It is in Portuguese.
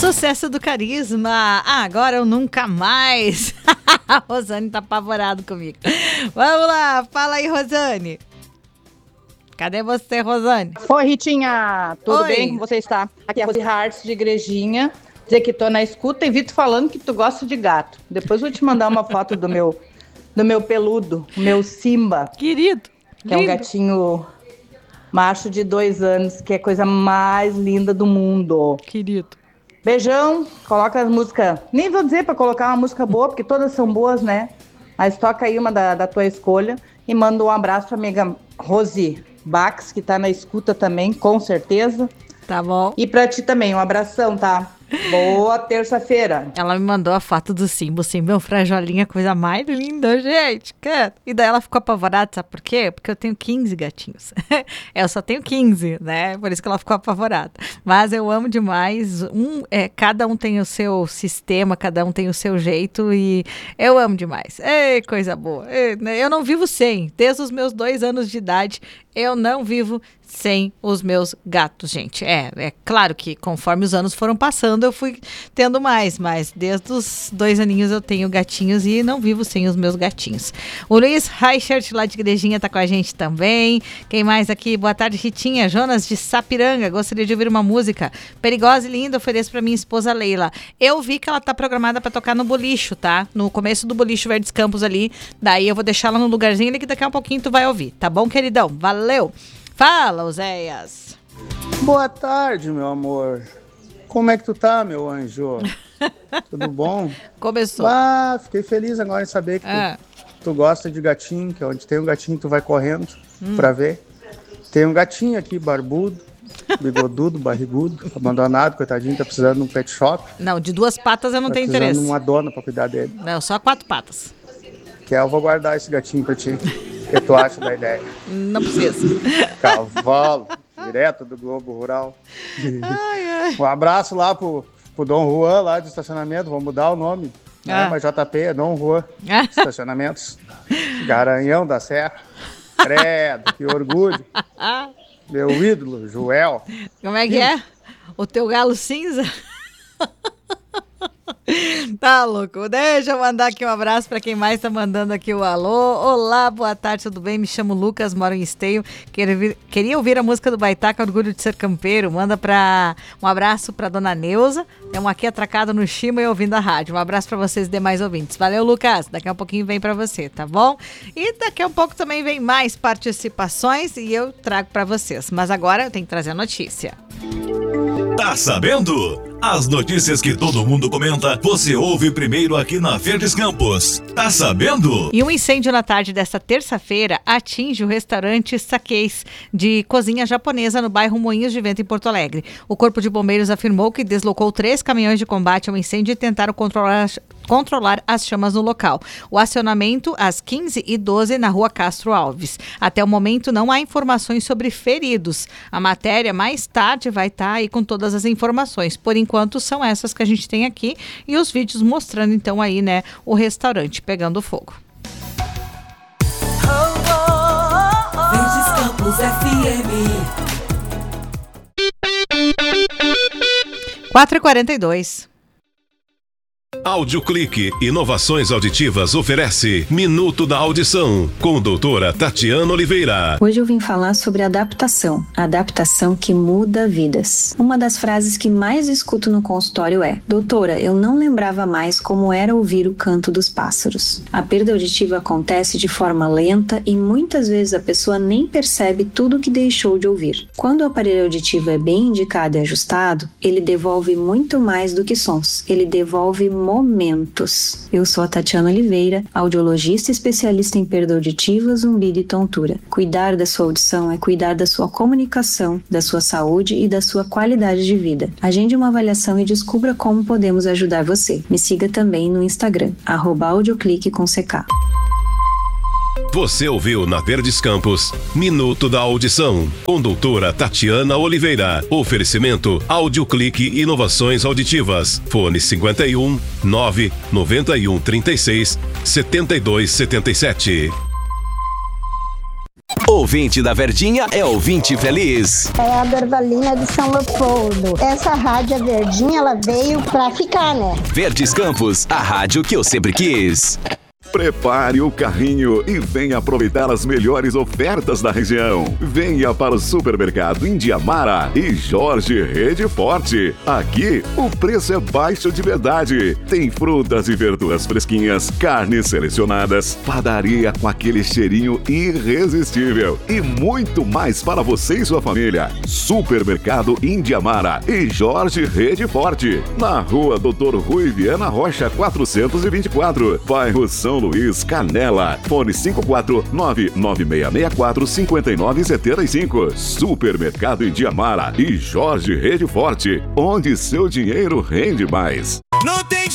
Sucesso do Carisma, agora ou nunca mais. A Rosane tá apavorado comigo. Vamos lá, fala aí, Rosane. Cadê você, Rosane? Oi, Ritinha, tudo Oi. bem? Como você está? Aqui é a Rose Hartz de Igrejinha. Dizer que tô na escuta e vi tu falando que tu gosta de gato. Depois eu vou te mandar uma foto do meu peludo, o meu Simba. Querido, que é um gatinho macho de 2 anos, que é a coisa mais linda do mundo. Querido. Beijão, coloca as músicas. Nem vou dizer pra colocar uma música boa, porque todas são boas, né? Mas toca aí uma da tua escolha. E manda um abraço pra amiga Rose Bax, que tá na escuta também, com certeza. Tá bom. E pra ti também, um abração, tá? Boa terça-feira. Ela me mandou a foto do Simba. O Simba é um frajolinha, coisa mais linda, gente. Cara. E daí ela ficou apavorada, sabe por quê? Porque eu tenho 15 gatinhos. Eu só tenho 15, né? Por isso que ela ficou apavorada. Mas eu amo demais. Cada um tem o seu sistema, cada um tem o seu jeito e eu amo demais. Ei, coisa boa. Eu não vivo sem. Desde os meus 2 anos de idade, eu não vivo sem os meus gatos, gente. É claro que conforme os anos foram passando, eu fui tendo mais, mas desde os 2 aninhos eu tenho gatinhos e não vivo sem os meus gatinhos. O Luiz Reichert, lá de Igrejinha, tá com a gente também. Quem mais aqui? Boa tarde, Ritinha. Jonas de Sapiranga, gostaria de ouvir uma música perigosa e linda, ofereço pra minha esposa Leila. Eu vi que ela tá programada pra tocar no Bolicho, tá? No começo do Bolicho Verdes Campos ali, daí eu vou deixar ela no lugarzinho ali que daqui a pouquinho tu vai ouvir, tá bom, queridão? Valeu! Fala, Oséias. Boa tarde, meu amor. Como é que tu tá, meu anjo? Tudo bom? Começou. Fiquei feliz agora em saber que tu gosta de gatinho, que onde tem um gatinho tu vai correndo pra ver. Tem um gatinho aqui, barbudo, bigodudo, barrigudo, abandonado, coitadinho, tá precisando de um pet shop. Não, de 2 patas eu não tenho interesse. Tá precisando de uma dona pra cuidar dele. Não, só 4 patas. Eu vou guardar esse gatinho pra ti. O que tu acha da ideia? Não precisa. Cavalo, direto do Globo Rural. Um abraço lá pro Dom Juan, lá de estacionamento. Vamos mudar o nome. Mas JP é Dom Juan. Estacionamentos. Garanhão da Serra. Credo, que orgulho. Meu ídolo, Joel. Como é que é? O teu galo cinza? Tá louco, deixa eu mandar aqui um abraço pra quem mais tá mandando aqui o alô. Olá, boa tarde, tudo bem? Me chamo Lucas, moro em Esteio. Queria ouvir a música do Baitaca, Orgulho de Ser Campeiro. Manda um abraço pra dona Neuza. Estamos aqui atracado no Chima e ouvindo a rádio. Um abraço pra vocês demais ouvintes. Valeu, Lucas. Daqui a pouquinho vem pra você, tá bom? E daqui a pouco também vem mais participações e eu trago pra vocês. Mas agora eu tenho que trazer a notícia. Tá sabendo? As notícias que todo mundo comenta, você ouve primeiro aqui na Verdes Campos. Tá sabendo? E um incêndio na tarde desta terça-feira atinge o restaurante Saquês, de cozinha japonesa no bairro Moinhos de Vento, em Porto Alegre. O Corpo de Bombeiros afirmou que deslocou 3 caminhões de combate ao incêndio e tentaram controlar as chamas no local. O acionamento às 15h12 na rua Castro Alves. Até o momento não há informações sobre feridos. A matéria mais tarde vai estar aí com todas as informações. Por enquanto são essas que a gente tem aqui e os vídeos mostrando então aí, né, o restaurante pegando fogo. Verdes Campos FM 4h42. Audioclique Inovações Auditivas oferece Minuto da Audição, com doutora Tatiana Oliveira. Hoje eu vim falar sobre adaptação. Adaptação que muda vidas. Uma das frases que mais escuto no consultório é: doutora, eu não lembrava mais como era ouvir o canto dos pássaros. A perda auditiva acontece de forma lenta e muitas vezes a pessoa nem percebe tudo que deixou de ouvir. Quando o aparelho auditivo é bem indicado e ajustado, ele devolve muito mais do que sons. Ele devolve momentos. Eu sou a Tatiana Oliveira, audiologista especialista em perda auditiva, zumbido e tontura. Cuidar da sua audição é cuidar da sua comunicação, da sua saúde e da sua qualidade de vida. Agende uma avaliação e descubra como podemos ajudar você. Me siga também no Instagram, @audioclique_com_ck. Você ouviu na Verdes Campos Minuto da Audição, com doutora Tatiana Oliveira. Oferecimento Audioclique Inovações Auditivas. Fone 51 991 36 72 77. Ouvinte da Verdinha é ouvinte feliz. É a Dorvalina de São Leopoldo. Essa rádio Verdinha, ela veio pra ficar, né? Verdes Campos, a rádio que eu sempre quis. Prepare o carrinho e venha aproveitar as melhores ofertas da região. Venha para o Supermercado Indiamara e Jorge Rede Forte. Aqui, o preço é baixo de verdade. Tem frutas e verduras fresquinhas, carnes selecionadas, padaria com aquele cheirinho irresistível e muito mais para você e sua família. Supermercado Indiamara e Jorge Rede Forte. Na rua Dr. Rui Viana Rocha, 424, bairro São Luís, Canela. Fone 54996645975. Supermercado Indiamara e Jorge Rede Forte, onde seu dinheiro rende mais. Não tem